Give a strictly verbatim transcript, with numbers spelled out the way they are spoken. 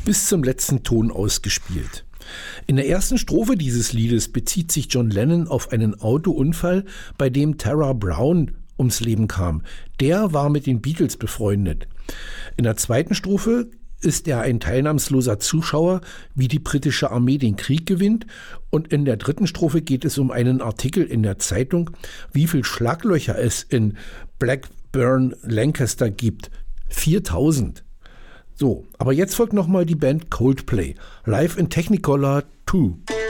bis zum letzten Ton ausgespielt. In der ersten Strophe dieses Liedes bezieht sich John Lennon auf einen Autounfall, bei dem Tara Brown ums Leben kam. Der war mit den Beatles befreundet. In der zweiten Strophe ist er ein teilnahmsloser Zuschauer, wie die britische Armee den Krieg gewinnt. Und in der dritten Strophe geht es um einen Artikel in der Zeitung, wie viel Schlaglöcher es in Blackburn Lancaster gibt. viertausend. So, aber jetzt folgt nochmal die Band Coldplay. Live in Technicolor zwei.